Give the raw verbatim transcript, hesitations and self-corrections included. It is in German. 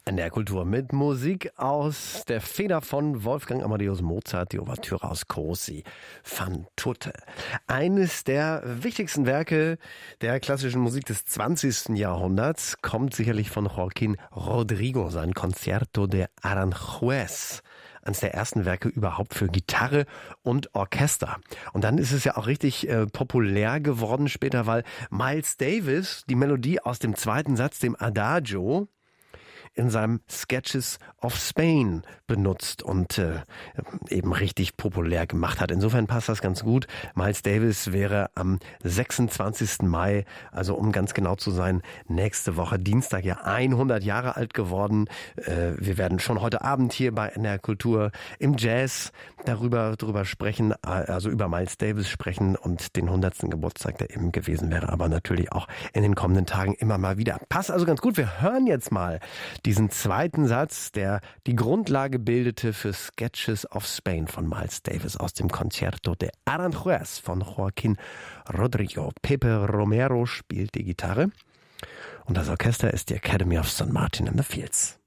In der Kultur mit Musik aus der Feder von Wolfgang Amadeus Mozart, die Ouvertüre aus Cosi fan tutte. Eines der wichtigsten Werke der klassischen Musik des zwanzigsten Jahrhunderts kommt sicherlich von Joaquín Rodrigo, sein Concierto de Aranjuez. Eines der ersten Werke überhaupt für Gitarre und Orchester. Und dann ist es ja auch richtig äh, populär geworden später, weil Miles Davis die Melodie aus dem zweiten Satz, dem Adagio, in seinem Sketches of Spain benutzt und äh, eben richtig populär gemacht hat. Insofern passt das ganz gut. Miles Davis wäre am sechsundzwanzigsten Mai, also um ganz genau zu sein, nächste Woche Dienstag ja hundert Jahre alt geworden. Äh, wir werden schon heute Abend hier bei N R Kultur im Jazz darüber, darüber sprechen, also über Miles Davis sprechen und den hundertsten Geburtstag, der eben gewesen wäre, aber natürlich auch in den kommenden Tagen immer mal wieder. Passt also ganz gut. Wir hören jetzt mal diesen zweiten Satz, der die Grundlage bildete für Sketches of Spain von Miles Davis aus dem Concierto de Aranjuez von Joaquín Rodrigo. Pepe Romero spielt die Gitarre und das Orchester ist die Academy of Saint Martin in the Fields.